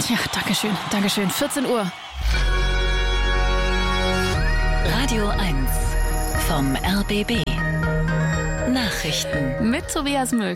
Ja, danke schön. 14 Uhr. Radio 1 vom RBB. Nachrichten mit Tobias Möck.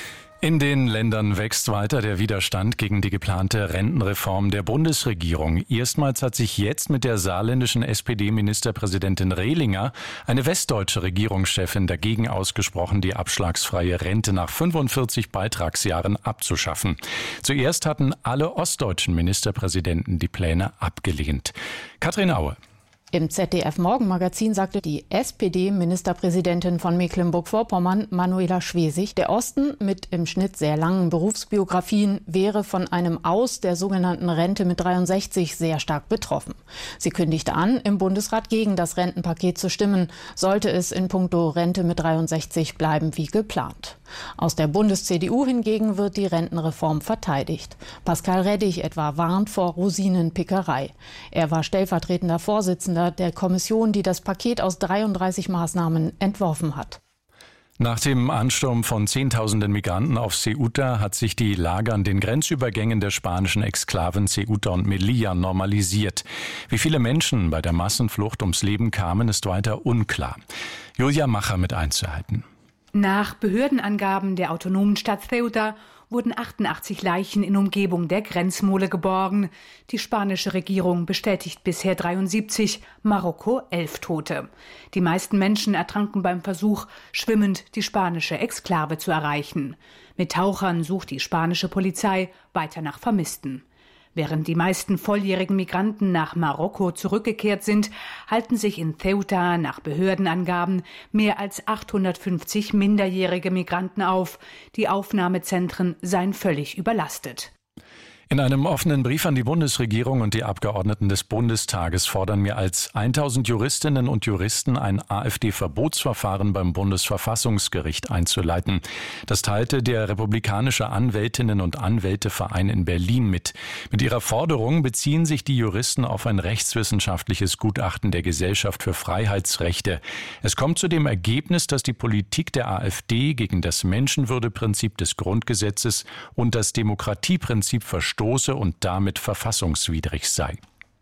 In den Ländern wächst weiter der Widerstand gegen die geplante Rentenreform der Bundesregierung. Erstmals hat sich jetzt mit der saarländischen SPD-Ministerpräsidentin Rehlinger eine westdeutsche Regierungschefin dagegen ausgesprochen, die abschlagsfreie Rente nach 45 Beitragsjahren abzuschaffen. Zuerst hatten alle ostdeutschen Ministerpräsidenten die Pläne abgelehnt. Katrin Aue. Im ZDF-Morgenmagazin sagte die SPD-Ministerpräsidentin von Mecklenburg-Vorpommern, Manuela Schwesig, der Osten mit im Schnitt sehr langen Berufsbiografien wäre von einem Aus der sogenannten Rente mit 63 sehr stark betroffen. Sie kündigte an, im Bundesrat gegen das Rentenpaket zu stimmen, sollte es in puncto Rente mit 63 bleiben wie geplant. Aus der Bundes-CDU hingegen wird die Rentenreform verteidigt. Pascal Reddig etwa warnt vor Rosinenpickerei. Er war stellvertretender Vorsitzender der Kommission, die das Paket aus 33 Maßnahmen entworfen hat. Nach dem Ansturm von Zehntausenden Migranten auf Ceuta hat sich die Lage an den Grenzübergängen der spanischen Exklaven Ceuta und Melilla normalisiert. Wie viele Menschen bei der Massenflucht ums Leben kamen, ist weiter unklar. Julia Macher mit Einzelheiten. Nach Behördenangaben der autonomen Stadt Ceuta wurden 88 Leichen in Umgebung der Grenzmole geborgen. Die spanische Regierung bestätigt bisher 73, Marokko 11 Tote. Die meisten Menschen ertranken beim Versuch, schwimmend die spanische Exklave zu erreichen. Mit Tauchern sucht die spanische Polizei weiter nach Vermissten. Während die meisten volljährigen Migranten nach Marokko zurückgekehrt sind, halten sich in Ceuta nach Behördenangaben mehr als 850 minderjährige Migranten auf. Die Aufnahmezentren seien völlig überlastet. In einem offenen Brief an die Bundesregierung und die Abgeordneten des Bundestages fordern mehr als 1000 Juristinnen und Juristen ein AfD-Verbotsverfahren beim Bundesverfassungsgericht einzuleiten. Das teilte der Republikanische Anwältinnen- und Anwälteverein in Berlin mit. Mit ihrer Forderung beziehen sich die Juristen auf ein rechtswissenschaftliches Gutachten der Gesellschaft für Freiheitsrechte. Es kommt zu dem Ergebnis, dass die Politik der AfD gegen das Menschenwürdeprinzip des Grundgesetzes und das Demokratieprinzip verstoße und damit verfassungswidrig sei.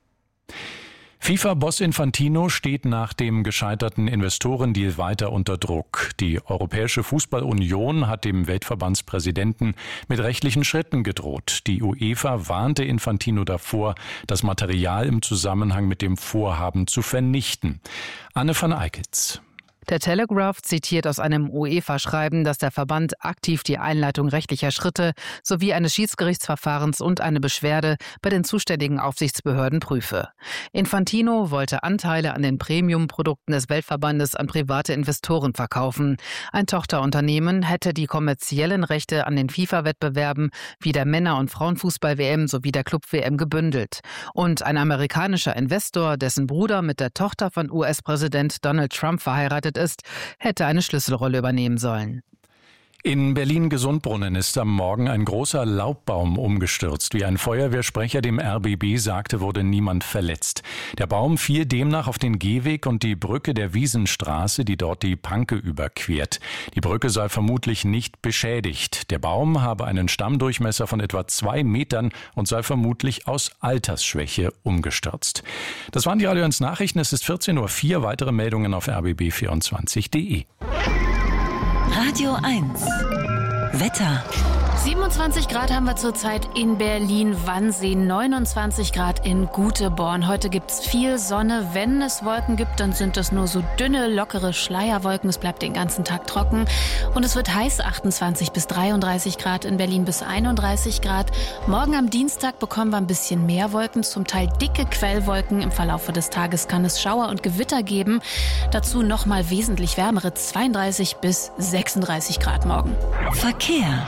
FIFA-Boss Infantino steht nach dem gescheiterten Investorendeal weiter unter Druck. Die Europäische Fußballunion hat dem Weltverbandspräsidenten mit rechtlichen Schritten gedroht. Die UEFA warnte Infantino davor, das Material im Zusammenhang mit dem Vorhaben zu vernichten. Anne van Eickels. Der Telegraph zitiert aus einem UEFA-Schreiben, dass der Verband aktiv die Einleitung rechtlicher Schritte sowie eines Schiedsgerichtsverfahrens und eine Beschwerde bei den zuständigen Aufsichtsbehörden prüfe. Infantino wollte Anteile an den Premium-Produkten des Weltverbandes an private Investoren verkaufen. Ein Tochterunternehmen hätte die kommerziellen Rechte an den FIFA-Wettbewerben wie der Männer- und Frauenfußball-WM sowie der Club-WM gebündelt. Und ein amerikanischer Investor, dessen Bruder mit der Tochter von US-Präsident Donald Trump verheiratet ist, hätte eine Schlüsselrolle übernehmen sollen. In Berlin-Gesundbrunnen ist am Morgen ein großer Laubbaum umgestürzt. Wie ein Feuerwehrsprecher dem RBB sagte, wurde niemand verletzt. Der Baum fiel demnach auf den Gehweg und die Brücke der Wiesenstraße, die dort die Panke überquert. Die Brücke sei vermutlich nicht beschädigt. Der Baum habe einen Stammdurchmesser von etwa 2 Metern und sei vermutlich aus Altersschwäche umgestürzt. Das waren die Radio 1 Nachrichten. Es ist 14:04 Uhr. Weitere Meldungen auf rbb24.de. Radio 1 Wetter. 27 Grad haben wir zurzeit in Berlin-Wannsee, 29 Grad in Güteborn. Heute gibt's viel Sonne. Wenn es Wolken gibt, dann sind das nur so dünne, lockere Schleierwolken. Es bleibt den ganzen Tag trocken und es wird heiß, 28 bis 33 Grad in Berlin bis 31 Grad. Morgen am Dienstag bekommen wir ein bisschen mehr Wolken, zum Teil dicke Quellwolken. Im Verlauf des Tages kann es Schauer und Gewitter geben. Dazu nochmal wesentlich wärmere 32 bis 36 Grad morgen. Verkehr.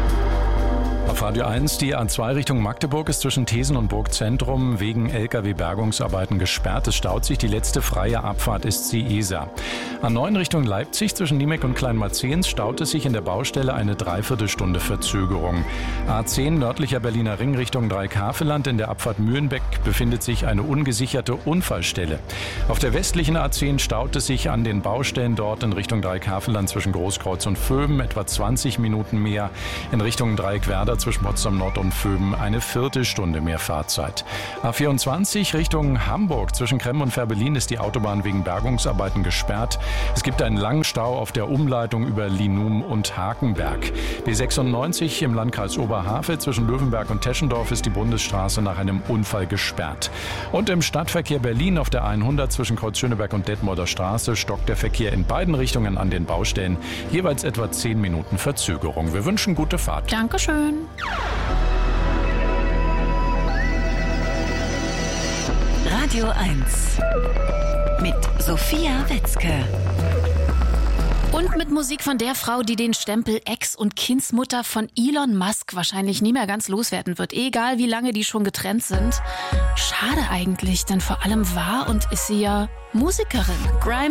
Auf Radio 1, die A2 Richtung Magdeburg ist zwischen Thesen und Burgzentrum wegen Lkw-Bergungsarbeiten gesperrt. Es staut sich. Die letzte freie Abfahrt ist die Isar. A9 Richtung Leipzig zwischen Niemek und Kleinmarzehns staut es sich in der Baustelle eine Dreiviertelstunde Verzögerung. A10 nördlicher Berliner Ring Richtung Dreikaveland. In der Abfahrt Mühlenbeck befindet sich eine ungesicherte Unfallstelle. Auf der westlichen A10 staut es sich an den Baustellen dort in Richtung Dreikaveland zwischen Großkreuz und Vöben etwa 20 Minuten mehr. In Richtung Dreieckwerder zwischen Potsdam Nord und Vöben eine Viertelstunde mehr Fahrzeit. A24 Richtung Hamburg. Zwischen Kremm und Fährberlin ist die Autobahn wegen Bergungsarbeiten gesperrt. Es gibt einen langen Stau auf der Umleitung über Linum und Hakenberg. B96 im Landkreis Oberhavel zwischen Löwenberg und Teschendorf ist die Bundesstraße nach einem Unfall gesperrt. Und im Stadtverkehr Berlin auf der 100 zwischen Kreuz Schöneberg und Detmolder Straße stockt der Verkehr in beiden Richtungen an den Baustellen. Jeweils etwa 10 Minuten Verzögerung. Wir wünschen gute Fahrt. Dankeschön. Radio 1 mit Sophia Wetzke. Und mit Musik von der Frau, die den Stempel Ex- und Kindsmutter von Elon Musk wahrscheinlich nie mehr ganz loswerden wird. Egal, wie lange die schon getrennt sind. Schade eigentlich, denn vor allem war und ist sie ja Musikerin. Grimes